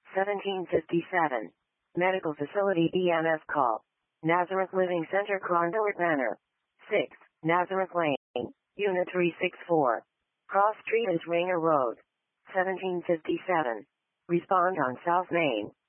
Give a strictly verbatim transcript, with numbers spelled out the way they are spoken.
seventeen fifty-seven. Medical Facility E M S call. Nazareth Living Center, Clondalk Manor. six. Nazareth Lane, Unit three sixty-four. Cross Street is Ringer Road. seventeen fifty-seven. Respond on South Main.